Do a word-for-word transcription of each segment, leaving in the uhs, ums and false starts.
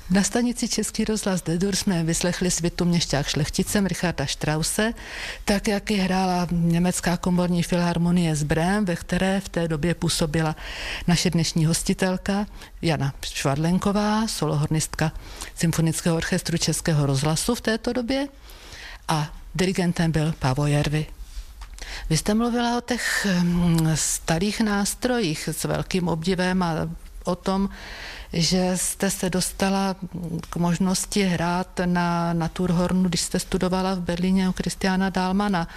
Na stanici Český rozhlas D-Dur jsme vyslechli svitu Měšťák šlechticem Richarda Strause, tak jak ji hrála Německá komorní filharmonie z Brém, ve které v té době působila naše dnešní hostitelka Jana Švadlenková, solohornistka Symfonického orchestru Českého rozhlasu v této době, a dirigentem byl Paavo Järvi. Vy jste mluvila o těch starých nástrojích s velkým obdivem a o tom, že jste se dostala k možnosti hrát na naturhornu, když jste studovala v Berlíně u Christiana Dahlmanna.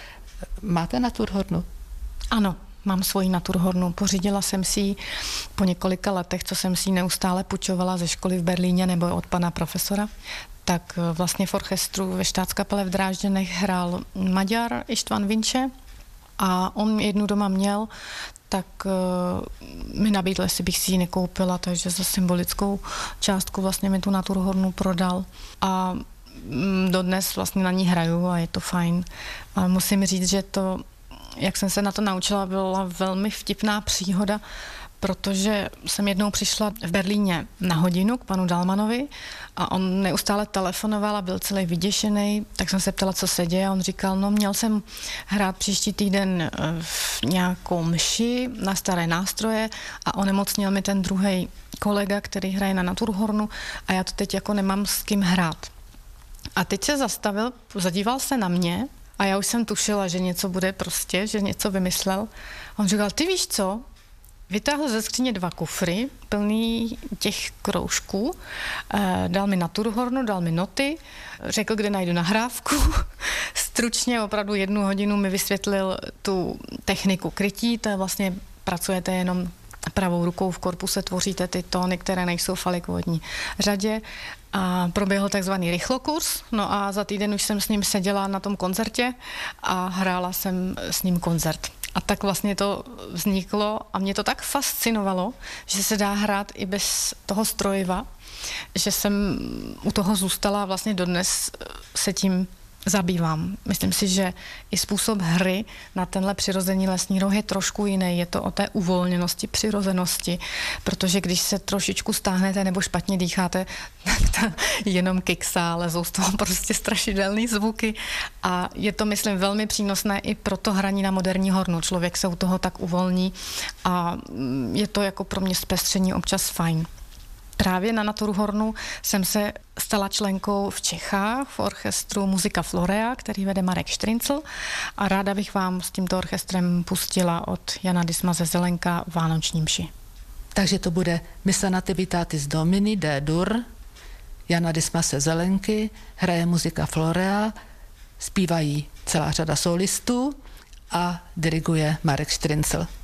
Máte naturhornu? Ano, mám svoji naturhornu. Pořídila jsem si ji po několika letech, co jsem si ji neustále půjčovala ze školy v Berlíně nebo od pana profesora. Tak vlastně v orchestru ve Štátskapele v Drážděnech hrál Maďar István Vinče a on jednu doma měl, tak uh, mi nabídl, jestli bych si ji nekoupila, takže za symbolickou částku vlastně mi tu naturhornu prodal. A mm, dodnes vlastně na ní hraju a je to fajn. A musím říct, že to, jak jsem se na to naučila, byla velmi vtipná příhoda, protože jsem jednou přišla v Berlíně na hodinu k panu Dahlmannovi a on neustále telefonoval a byl celý vyděšený, tak jsem se ptala, co se děje, a on říkal, no měl jsem hrát příští týden v nějakou mši na staré nástroje a onemocněl mi ten druhý kolega, který hraje na naturhornu a já to teď jako nemám s kým hrát. A teď se zastavil, zadíval se na mě a já už jsem tušila, že něco bude prostě, že něco vymyslel. On říkal, ty víš co? Vytáhl ze skříně dva kufry plný těch kroužků, dal mi naturhornu, dal mi noty, řekl, kde najdu nahrávku. Stručně opravdu jednu hodinu mi vysvětlil tu techniku krytí, to je vlastně, pracujete jenom pravou rukou v korpuse, tvoříte ty tóny, které nejsou v alikovodní řadě. A proběhl takzvaný rychlokurs, no a za týden už jsem s ním seděla na tom koncertě a hrála jsem s ním koncert. A tak vlastně to vzniklo a mě to tak fascinovalo, že se dá hrát i bez toho strojiva, že jsem u toho zůstala a vlastně dodnes se tím zabývám. Myslím si, že i způsob hry na tenhle přirozený lesní roh je trošku jiný. Je to o té uvolněnosti, přirozenosti, protože když se trošičku stáhnete nebo špatně dýcháte, tak ta jenom kiksá, lezou z toho prostě strašidelný zvuky a je to, myslím, velmi přínosné i pro to hraní na moderní hornu. Člověk se u toho tak uvolní a je to jako pro mě zpestření občas fajn. Právě na naturhornu jsem se stala členkou v Čechách v orchestru Musica Florea, který vede Marek Štryncl, a ráda bych vám s tímto orchestrem pustila od Jana Disma ze Zelenka Vánoční mši. Takže to bude Missa Nativitatis Domini D-Dur, Jana Disma ze Zelenky, hraje Musica Florea, zpívají celá řada solistů a diriguje Marek Štryncl.